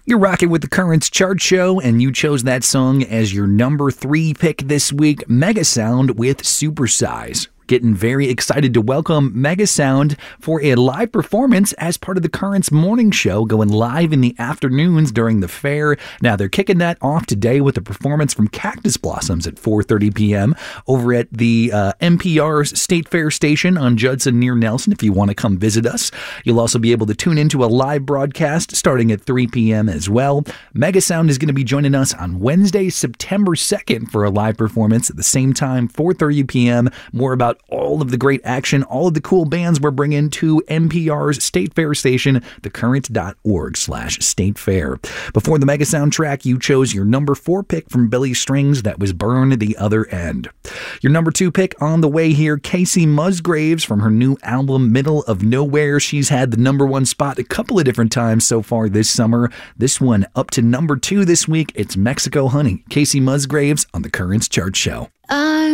You're rocking with the Currents Chart Show, and you chose that song as your number 3 pick this week, Megasound with Supersize. Getting very excited to welcome Megasound for a live performance as part of the Currents morning show, going live in the afternoons during the fair. Now, they're kicking that off today with a performance from Cactus Blossoms at 4:30 p.m. over at the NPR's State Fair station on Judson near Nelson if you want to come visit us. You'll also be able to tune into a live broadcast starting at 3 p.m. as well. Megasound is going to be joining us on Wednesday, September 2nd for a live performance at the same time, 4:30 p.m. More about all of the great action, all of the cool bands we're bringing to NPR's State Fair station, thecurrent.org/State Fair. Before the Megasound track, you chose your number 4 pick from Billy Strings, that was Burn the Other End. Your number 2 pick on the way here, Kacey Musgraves from her new album, Middle of Nowhere. She's had the number 1 spot a couple of different times so far this summer. This one up to number 2 this week. It's Mexico Honey. Kacey Musgraves on the Currents Chart Show.